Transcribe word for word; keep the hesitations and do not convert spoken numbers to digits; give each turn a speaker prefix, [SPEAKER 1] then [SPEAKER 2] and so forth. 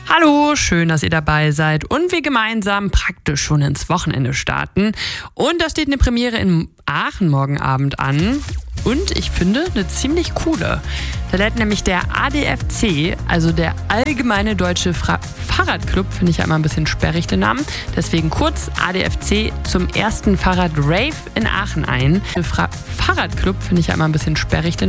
[SPEAKER 1] Hallo, schön, dass ihr dabei seid und wir gemeinsam praktisch schon ins Wochenende starten. Und da steht eine Premiere in Aachen morgen Abend an. Und ich finde, eine ziemlich coole. Da lädt nämlich der A D F C, also der Allgemeine Deutsche Fra- Fahrradclub, finde ich ja immer ein bisschen sperrig den Namen, deswegen kurz A D F C, zum ersten Fahrrad-Rave in Aachen ein. Fra- Fahrradclub finde ich ja immer ein bisschen sperrig den